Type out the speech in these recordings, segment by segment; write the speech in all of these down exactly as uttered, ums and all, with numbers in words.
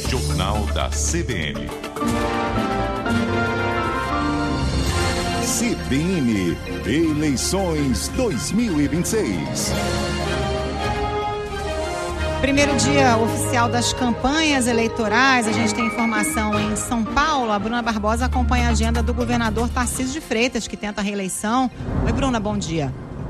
Jornal da C B N. C B N Eleições dois mil e vinte e seis. Primeiro dia oficial das campanhas eleitorais, a gente tem informação em São Paulo. A Bruna Barbosa acompanha a agenda do governador Tarcísio de Freitas, que tenta a reeleição. Oi, Bruna, bom dia.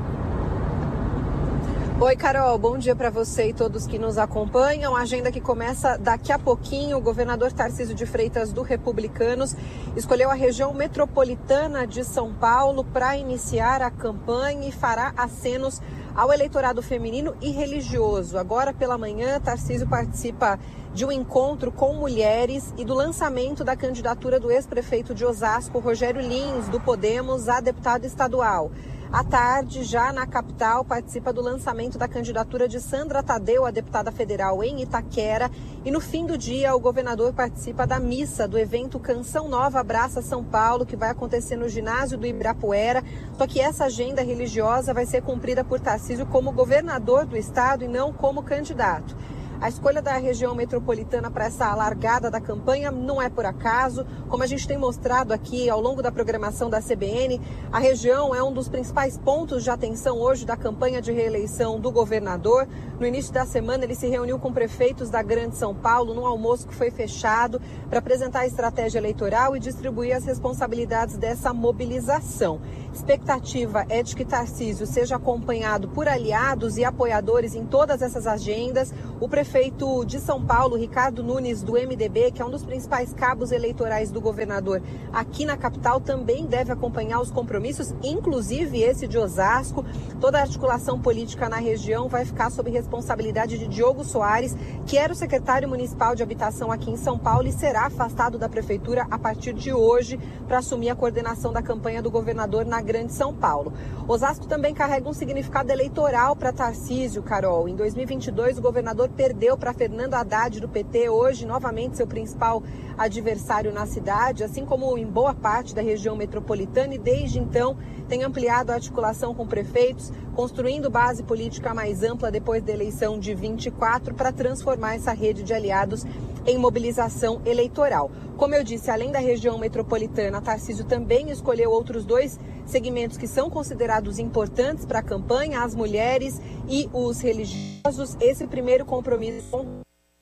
Oi, Carol, bom dia para você e todos que nos acompanham. A agenda que começa daqui a pouquinho. O governador Tarcísio de Freitas, do Republicanos, escolheu a região metropolitana de São Paulo para iniciar a campanha e fará acenos ao eleitorado feminino e religioso. Agora pela manhã, Tarcísio participa de um encontro com mulheres e do lançamento da candidatura do ex-prefeito de Osasco, Rogério Lins, do Podemos, a deputado estadual. À tarde, já na capital, participa do lançamento da candidatura de Sandra Tadeu, a deputada federal, em Itaquera. E no fim do dia, o governador participa da missa do evento Canção Nova Abraça São Paulo, que vai acontecer no ginásio do Ibirapuera. Só que essa agenda religiosa vai ser cumprida por Tarcísio como governador do estado e não como candidato. A escolha da região metropolitana para essa largada da campanha não é por acaso. Como a gente tem mostrado aqui ao longo da programação da C B N, a região é um dos principais pontos de atenção hoje da campanha de reeleição do governador. No início da semana, ele se reuniu com prefeitos da Grande São Paulo num almoço que foi fechado para apresentar a estratégia eleitoral e distribuir as responsabilidades dessa mobilização. Expectativa é de que Tarcísio seja acompanhado por aliados e apoiadores em todas essas agendas. O prefeito de São Paulo, Ricardo Nunes, do M D B, que é um dos principais cabos eleitorais do governador aqui na capital, também deve acompanhar os compromissos, inclusive esse de Osasco. Toda a articulação política na região vai ficar sob responsabilidade de Diogo Soares, que era o secretário municipal de habitação aqui em São Paulo e será afastado da prefeitura a partir de hoje para assumir a coordenação da campanha do governador na Grande São Paulo. Osasco também carrega um significado eleitoral para Tarcísio, Carol. Em dois mil e vinte e dois, o governador perdeu para Fernando Haddad, do P T, hoje novamente seu principal adversário na cidade, assim como em boa parte da região metropolitana, e desde então tem ampliado a articulação com prefeitos, construindo base política mais ampla depois da eleição de vinte e quatro para transformar essa rede de aliados em mobilização eleitoral. Como eu disse, além da região metropolitana, Tarcísio também escolheu outros dois segmentos que são considerados importantes para a campanha, as mulheres e os religiosos. Esse primeiro compromisso com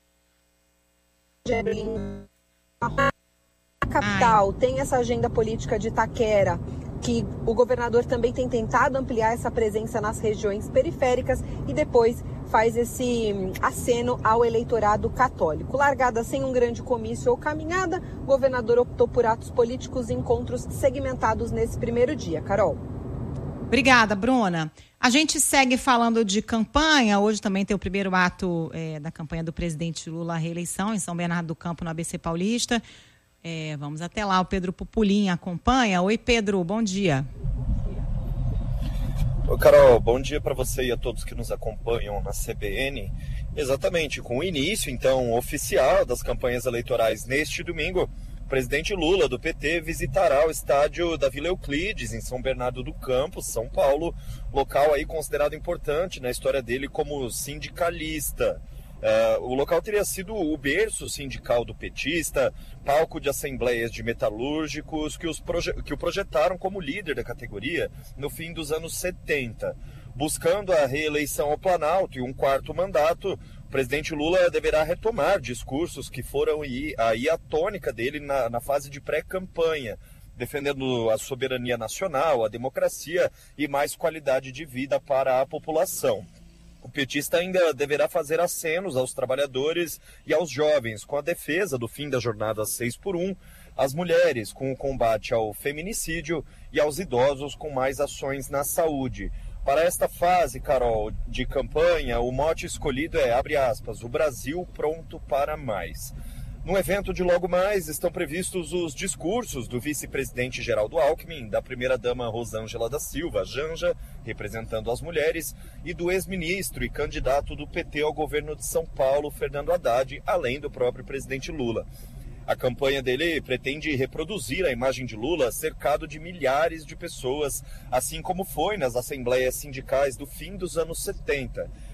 a capital tem essa agenda política de Itaquera, que o governador também tem tentado ampliar essa presença nas regiões periféricas e depois faz esse aceno ao eleitorado católico. Largada sem um grande comício ou caminhada, o governador optou por atos políticos e encontros segmentados nesse primeiro dia. Carol. Obrigada, Bruna. A gente segue falando de campanha. Hoje também tem o primeiro ato é, da campanha do presidente Lula à reeleição em São Bernardo do Campo, no A B C Paulista. É, vamos até lá, o Pedro Pupulim acompanha. Oi, Pedro, bom dia. Oi, Carol, bom dia para você e a todos que nos acompanham na C B N. Exatamente, com o início, então, oficial das campanhas eleitorais neste domingo, o presidente Lula, do P T, visitará o estádio da Vila Euclides, em São Bernardo do Campo, São Paulo, local aí considerado importante na história dele como sindicalista. Uh, o local teria sido o berço sindical do petista, palco de assembleias de metalúrgicos que, os proje- que o projetaram como líder da categoria no fim dos anos setenta. Buscando a reeleição ao Planalto e um quarto mandato, o presidente Lula deverá retomar discursos que foram aí, aí a tônica dele na, na fase de pré-campanha, defendendo a soberania nacional, a democracia e mais qualidade de vida para a população. O petista ainda deverá fazer acenos aos trabalhadores e aos jovens com a defesa do fim da jornada seis por um, às mulheres com o combate ao feminicídio e aos idosos com mais ações na saúde. Para esta fase, Carol, de campanha, o mote escolhido é, abre aspas, o Brasil pronto para mais. No evento de logo mais estão previstos os discursos do vice-presidente Geraldo Alckmin, da primeira-dama Rosângela da Silva, Janja, representando as mulheres, e do ex-ministro e candidato do P T ao governo de São Paulo, Fernando Haddad, além do próprio presidente Lula. A campanha dele pretende reproduzir a imagem de Lula cercado de milhares de pessoas, assim como foi nas assembleias sindicais do fim dos anos setenta.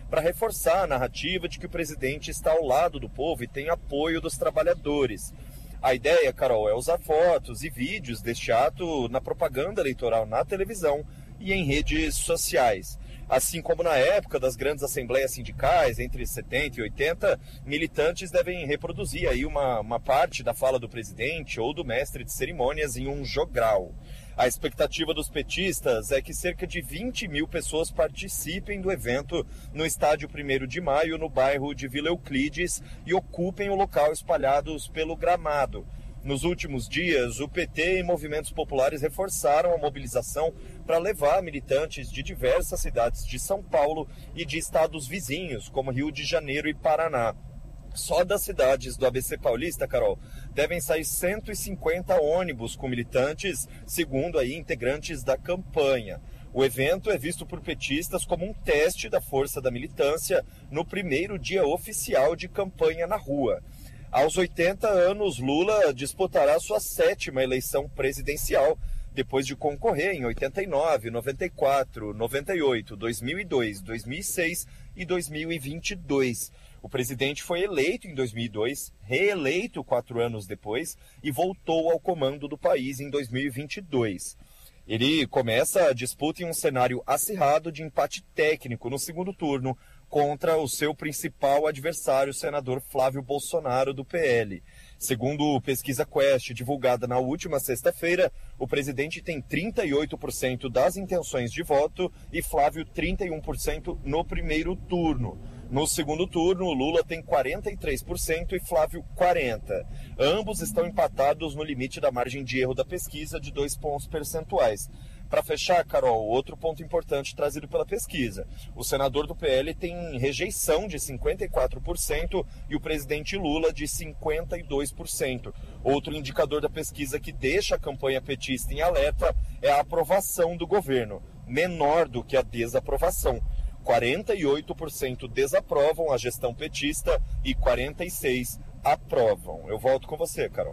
para reforçar a narrativa de que o presidente está ao lado do povo e tem apoio dos trabalhadores. A ideia, Carol, é usar fotos e vídeos deste ato na propaganda eleitoral na televisão e em redes sociais. Assim como na época das grandes assembleias sindicais, entre setenta e oitenta, militantes devem reproduzir aí uma, uma parte da fala do presidente ou do mestre de cerimônias em um jogral. A expectativa dos petistas é que cerca de vinte mil pessoas participem do evento no estádio primeiro de maio, no bairro de Vila Euclides, e ocupem o local espalhados pelo gramado. Nos últimos dias, o P T e movimentos populares reforçaram a mobilização para levar militantes de diversas cidades de São Paulo e de estados vizinhos, como Rio de Janeiro e Paraná. Só das cidades do A B C Paulista, Carol, devem sair cento e cinquenta ônibus com militantes, segundo aí integrantes da campanha. O evento é visto por petistas como um teste da força da militância no primeiro dia oficial de campanha na rua. Aos oitenta anos, Lula disputará sua sétima eleição presidencial, depois de concorrer em oitenta e nove, noventa e quatro, noventa e oito, dois mil e dois, dois mil e seis e dois mil e vinte e dois. O presidente foi eleito em dois mil e dois, reeleito quatro anos depois e voltou ao comando do país em dois mil e vinte e dois. Ele começa a disputa em um cenário acirrado de empate técnico no segundo turno contra o seu principal adversário, o senador Flávio Bolsonaro, do P L. Segundo pesquisa Quest, divulgada na última sexta-feira, o presidente tem trinta e oito por cento das intenções de voto e Flávio trinta e um por cento no primeiro turno. No segundo turno, o Lula tem quarenta e três por cento e Flávio quarenta por cento. Ambos estão empatados no limite da margem de erro da pesquisa de dois pontos percentuais. Para fechar, Carol, outro ponto importante trazido pela pesquisa. O senador do P L tem rejeição de cinquenta e quatro por cento e o presidente Lula de cinquenta e dois por cento. Outro indicador da pesquisa que deixa a campanha petista em alerta é a aprovação do governo, menor do que a desaprovação. quarenta e oito por cento desaprovam a gestão petista e quarenta e seis por cento aprovam. Eu volto com você, Carol.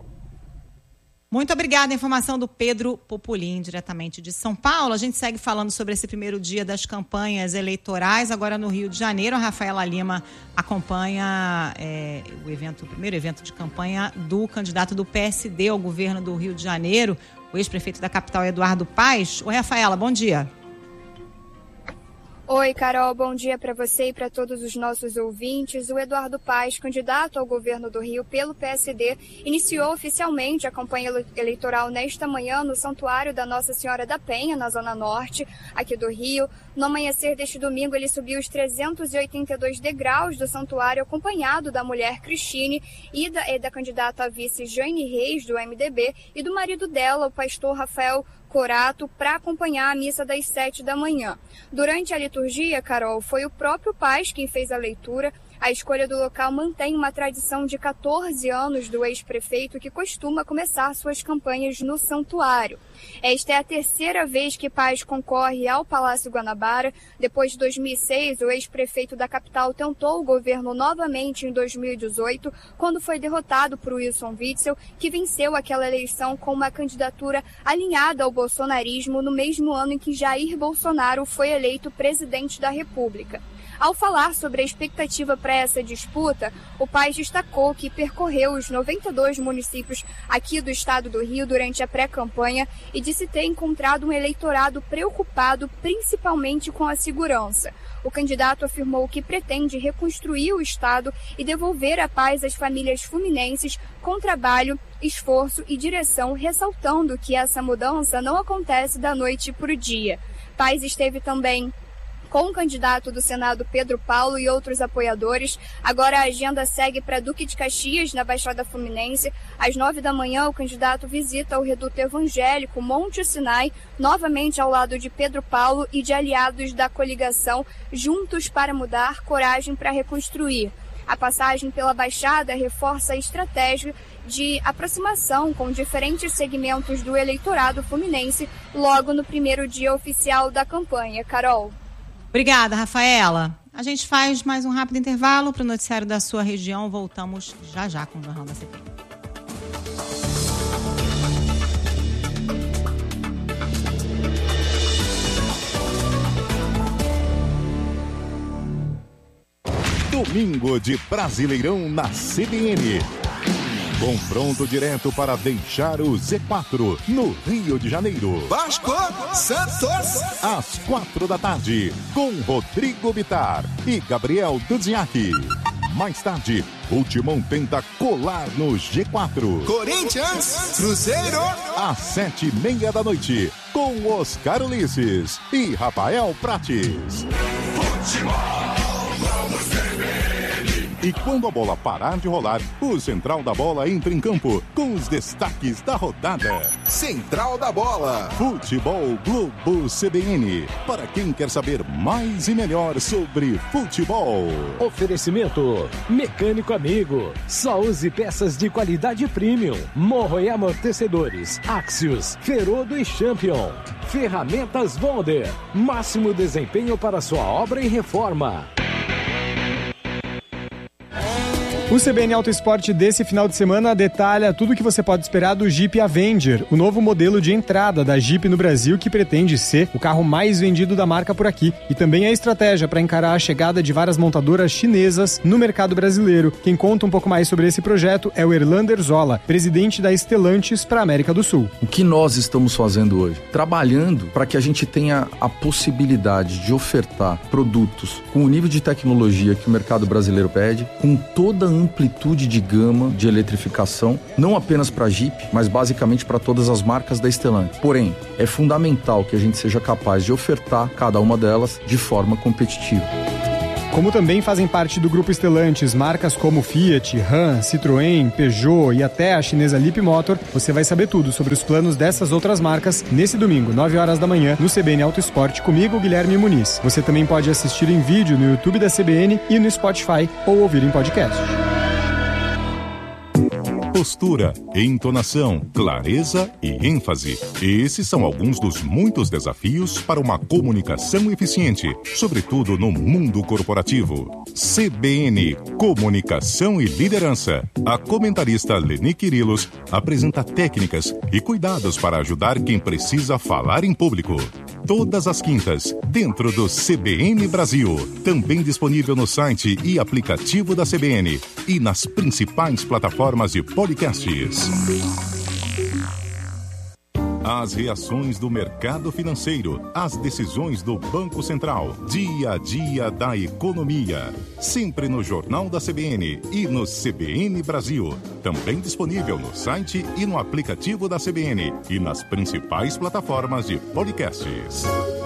Muito obrigada. A informação do Pedro Popolin, diretamente de São Paulo. A gente segue falando sobre esse primeiro dia das campanhas eleitorais. Agora no Rio de Janeiro, a Rafaela Lima acompanha é, o evento, o primeiro evento de campanha do candidato do P S D ao governo do Rio de Janeiro, o ex-prefeito da capital, Eduardo Paes. Oi, Rafaela, bom dia. Oi, Carol, bom dia para você e para todos os nossos ouvintes. O Eduardo Paes, candidato ao governo do Rio pelo P S D, iniciou oficialmente a campanha eleitoral nesta manhã no Santuário da Nossa Senhora da Penha, na Zona Norte, aqui do Rio. No amanhecer deste domingo, ele subiu os trezentos e oitenta e dois degraus do santuário, acompanhado da mulher Cristine e da, e da candidata a vice Jane Reis, do M D B, e do marido dela, o pastor Rafael Corato, para acompanhar a missa das sete da manhã. Durante a liturgia, Carol, foi o próprio Paes quem fez a leitura. A escolha do local mantém uma tradição de quatorze anos do ex-prefeito, que costuma começar suas campanhas no santuário. Esta é a terceira vez que Paes concorre ao Palácio Guanabara. Depois de dois mil e seis, o ex-prefeito da capital tentou o governo novamente em dois mil e dezoito, quando foi derrotado por Wilson Witzel, que venceu aquela eleição com uma candidatura alinhada ao bolsonarismo no mesmo ano em que Jair Bolsonaro foi eleito presidente da República. Ao falar sobre a expectativa para essa disputa, o Paes destacou que percorreu os noventa e dois municípios aqui do estado do Rio durante a pré-campanha e disse ter encontrado um eleitorado preocupado principalmente com a segurança. O candidato afirmou que pretende reconstruir o estado e devolver a paz às famílias fluminenses com trabalho, esforço e direção, ressaltando que essa mudança não acontece da noite para o dia. Paes esteve também com o candidato do Senado Pedro Paulo e outros apoiadores. Agora a agenda segue para Duque de Caxias, na Baixada Fluminense. Às nove da manhã, o candidato visita o reduto evangélico Monte Sinai, novamente ao lado de Pedro Paulo e de aliados da coligação Juntos para Mudar, Coragem para Reconstruir. A passagem pela Baixada reforça a estratégia de aproximação com diferentes segmentos do eleitorado fluminense logo no primeiro dia oficial da campanha. Carol. Obrigada, Rafaela. A gente faz mais um rápido intervalo para o noticiário da sua região. Voltamos já já com o Jornal da C P I. Domingo de Brasileirão na C B N. Confronto direto para deixar o Z quatro no Rio de Janeiro. Vasco, Santos. Às quatro da tarde, com Rodrigo Bittar e Gabriel Dudziak. Mais tarde, o Timão tenta colar no G quatro. Corinthians, Cruzeiro. Às sete e meia da noite, com Oscar Ulisses e Rafael Prates. Futebol, vamos C B N. E quando a bola parar de rolar, o Central da Bola entra em campo com os destaques da rodada. Central da Bola. Futebol Globo C B N. Para quem quer saber mais e melhor sobre futebol. Oferecimento Mecânico Amigo. Só use peças de qualidade premium. Morro e amortecedores. Axios, Ferodo e Champion. Ferramentas Bonder. Máximo desempenho para sua obra e reforma. O C B N Auto Esporte desse final de semana detalha tudo o que você pode esperar do Jeep Avenger, o novo modelo de entrada da Jeep no Brasil que pretende ser o carro mais vendido da marca por aqui. E também a estratégia para encarar a chegada de várias montadoras chinesas no mercado brasileiro. Quem conta um pouco mais sobre esse projeto é o Erlander Zola, presidente da Stellantis para a América do Sul. O que nós estamos fazendo hoje? Trabalhando para que a gente tenha a possibilidade de ofertar produtos com o nível de tecnologia que o mercado brasileiro pede, com toda a amplitude de gama de eletrificação, não apenas para a Jeep, mas basicamente para todas as marcas da Stellantis. Porém, é fundamental que a gente seja capaz de ofertar cada uma delas de forma competitiva. Como também fazem parte do grupo Stellantis marcas como Fiat, Ram, Citroën, Peugeot e até a chinesa Leapmotor, você vai saber tudo sobre os planos dessas outras marcas nesse domingo, nove horas da manhã, no C B N Auto Esporte, comigo, Guilherme Muniz. Você também pode assistir em vídeo no YouTube da C B N e no Spotify ou ouvir em podcast. Postura, entonação, clareza e ênfase. Esses são alguns dos muitos desafios para uma comunicação eficiente, sobretudo no mundo corporativo. C B N, Comunicação e Liderança. A comentarista Leni Quirilos apresenta técnicas e cuidados para ajudar quem precisa falar em público. Todas as quintas, dentro do C B N Brasil. Também disponível no site e aplicativo da C B N e nas principais plataformas de podcasts. As reações do mercado financeiro, as decisões do Banco Central, dia a dia da economia. Sempre no Jornal da C B N e no C B N Brasil. Também disponível no site e no aplicativo da C B N e nas principais plataformas de podcasts.